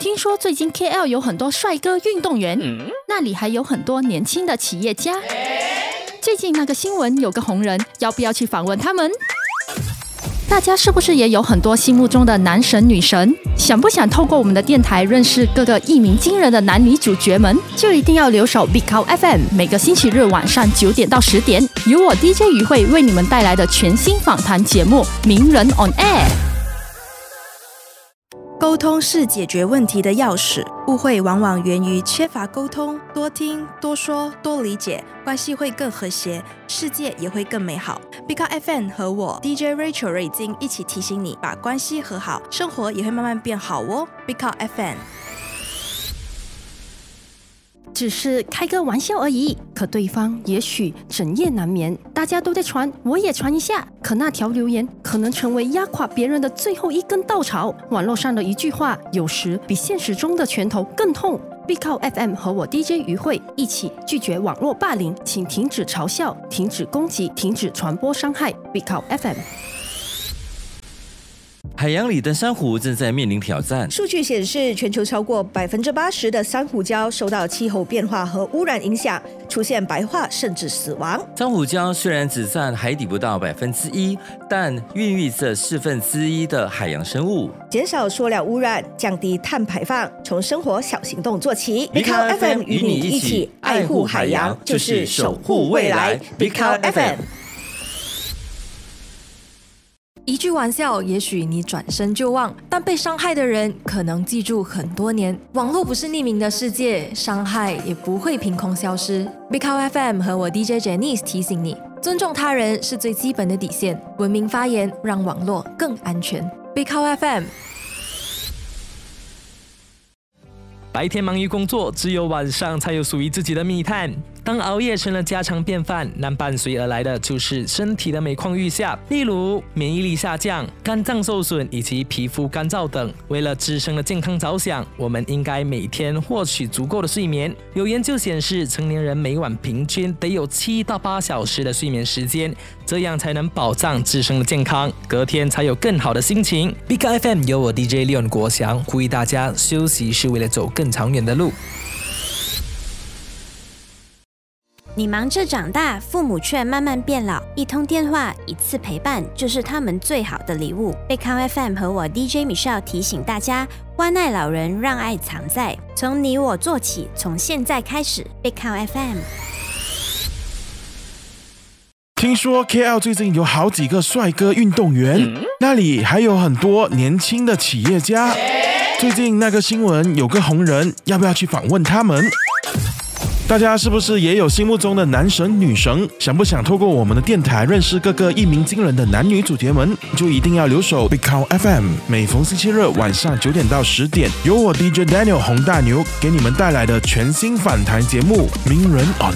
听说最近 KL 有很多帅哥运动员，那里还有很多年轻的企业家。最近那个新闻有个红人，要不要去访问他们？大家是不是也有很多心目中的男神女神？想不想透过我们的电台认识各个一鸣惊人的男女主角们？就一定要留守 Big Cow FM， 每个星期日晚上9点到10点，由我 DJ 于慧为你们带来的全新访谈节目《名人 on Air》。 沟通是解决问题的钥匙，误会往往源于缺乏沟通，多听、多说、多理解，关系会更和谐，世界也会更美好。Big Cow FM 和我 DJ Rachel 瑞金一起提醒你，把关系和好，生活也会慢慢变好哦。Big Cow FM。 只是开个玩笑而已，可对方也许整夜难眠。大家都在传，我也传一下。可那条留言可能成为压垮别人的最后一根稻草。网络上的一句话，有时比现实中的拳头更痛。Big Cow FM 和我 DJ 于慧一起拒绝网络霸凌，请停止嘲笑，停止攻击，停止传播伤害。Big Cow FM。 海洋里的珊瑚正在面临挑战。 数据显示，全球超过80%的珊瑚礁受到气候变化和污染影响，出现白化甚至死亡。 珊瑚礁虽然只占海底不到1%，但孕育着1/4的海洋生物。 减少塑料污染，降低碳排放，从生活小行动做起。 Big Cow FM 与你一起爱护海洋，就是守护未来。Big Cow FM。 一句玩笑，也许你转身就忘，但被伤害的人可能记住很多年。网络不是匿名的世界，伤害也不会凭空消失。Big Cow FM 和我 DJ Janice 提醒你，尊重他人是最基本的底线，文明发言，让网络更安全。Big Cow FM。 白天忙于工作，只有晚上才有属于自己的密探。当熬夜成了家常便饭，那伴随而来的就是身体的每况愈下，例如免疫力下降、肝脏受损以及皮肤干燥等。为了自身的健康着想，我们应该每天获取足够的睡眠。有研究显示，成年人每晚平均得有7到8小时的睡眠时间，这样才能保障自身的健康，隔天才有更好的心情。Big Cow FM 由我 DJ Leon 国祥呼吁大家，休息是为了走更长远的路。 你忙着长大，父母却慢慢变老，一通电话，一次陪伴，就是他们最好的礼物。Big Cow FM 和我 DJ Michelle 提醒大家，关爱老人，让爱藏在，从你我做起，从现在开始。Big Cow FM。 听说 KL 最近有好几个帅哥运动员，那里还有很多年轻的企业家。最近那个新闻有个红人，要不要去访问他们？大家是不是也有心目中的男神女神？想不想透过我们的电台认识各个一鸣惊人的男女主角们？就一定要留守 Big Cow FM， 每逢星期日晚上9点到10点，由我 DJ Daniel 洪大牛给你们带来的全新访谈节目《名人 on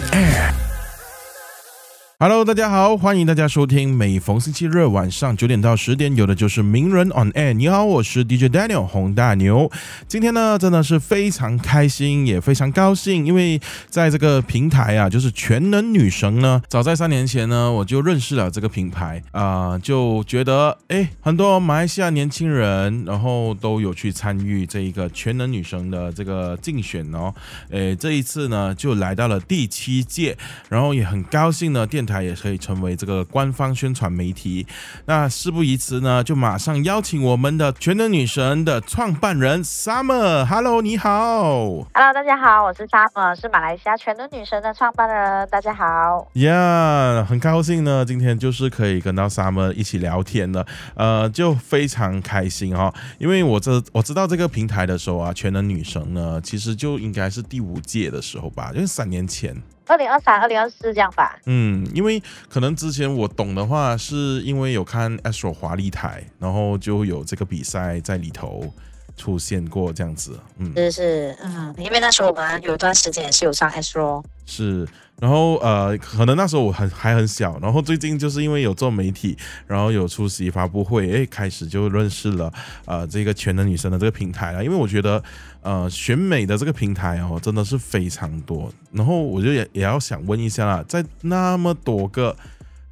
Air》。Hello， 大家好，欢迎大家收听每逢星期日晚上9点到10点，有的就是名人 on air。你好，我是 DJ Daniel 洪大牛。今天呢，真的是非常开心，也非常高兴，因为在这个平台啊，就是全能女神呢，早在3年前呢，我就认识了这个品牌就觉得很多马来西亚年轻人，然后都有去参与这一个全能女神的这个竞选哦。这一次呢，就来到了第7届，然后也很高兴呢，电台也可以成为这个官方宣传媒体。那事不宜迟呢，就马上邀请我们的全能女神的创办人 Summer。Hello， 你好。 Hello， 大家好，我是 Summer， 是马来西亚全能女神的创办人。大家好。 很高兴呢，今天就是可以跟到 Summer 一起聊天了。就非常开心哦，因为我知道这个平台的时候啊，全能女神呢，其实就应该是第5届的时候吧，就是3年前。 2023、2024这样吧。 因为可能之前我懂的话，是因为有看 Astro 华丽台，然后就有这个比赛在里头出现过这样子。 因为那时候我们有段时间也是有上 Astro。是。 然后可能那时候我还很小，然后最近就是因为有做媒体，然后有出席发布会，开始就认识了这个全能女神的这个平台了。因为我觉得选美的这个平台哦，真的是非常多。然后我就也要想问一下啦，在那么多个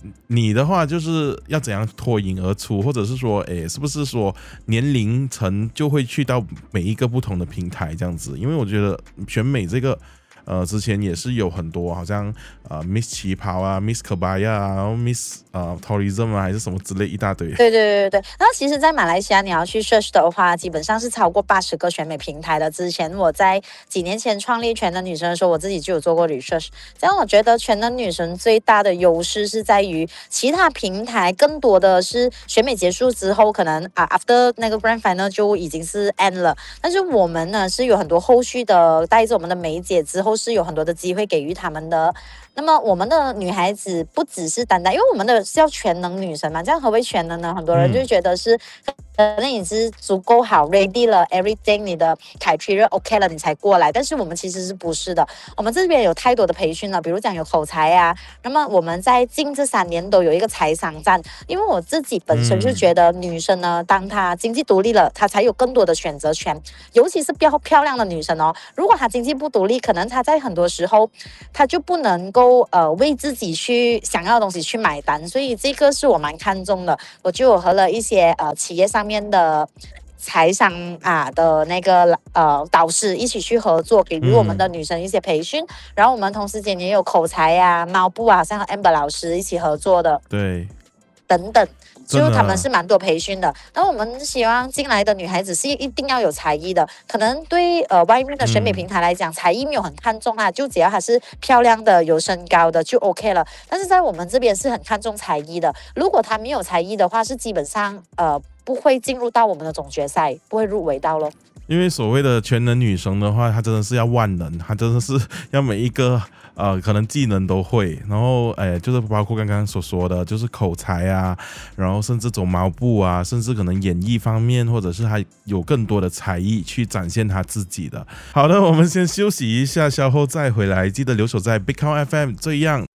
你的话就是要怎样脱颖而出，或者是说，是不是说年龄层就会去到每一个不同的平台这样子？因为我觉得选美这个。之前也是有很多，好像Miss 旗袍啊 ，Miss Kebaya 啊，然后 Miss Tourism 啊，还是什么之类一大堆。 对。那其实，在马来西亚你要去 search 的话，基本上是超过80个选美平台的。之前我在几年前创立全能女神的时候，我自己就有做过 research。这样我觉得全能女神最大的优势是在于，其他平台更多的是选美结束之后，可能after 那个 grand final 就已经是 end 了。但是我们呢是有很多后续的，带着我们的梅姐之后。是有很多的机会给予他们的。那么我们的女孩子不只是单单，因为我们的是叫全能女神嘛，这样何为全能呢？很多人就觉得是可能你是足够好 ready 了 everything， 你的 criteria OK 了你才过来，但是我们其实是不是的。我们这边有太多的培训了，比如讲有口才啊，那么我们在近这3年都有一个财商站，因为我自己本身就觉得女生呢，当她经济独立了，她才有更多的选择权，尤其是漂亮的女生哦，如果她经济不独立，可能她在很多时候她就不能够为自己去想要的东西去买单，所以这个是我蛮看重的。我就有和了一些企业上面的财商的那个导师一起去合作，给予我们的女生一些培训，然后我们同时间也有口才啊、猫步啊，像 Amber 老师一起合作的， 对， 等等。就他们是蛮多培训的，那我们希望进来的女孩子是一定要有才艺的，可能对外面的选美平台来讲，才艺没有很看重就只要她是漂亮的、有身高的就 OK 了。但是在我们这边是很看重才艺的，如果她没有才艺的话，是基本上不会进入到我们的总决赛，不会入围到咯。 因为所谓的全能女神的话，她真的是要万能，她真的是要每一个可能技能都会，然后就是包括刚刚所说的，就是口才啊，然后甚至走毛步啊，甚至可能演艺方面，或者是她有更多的才艺去展现她自己的。好的，我们先休息一下，稍后再回来，记得留守在 Big Count FM， 这样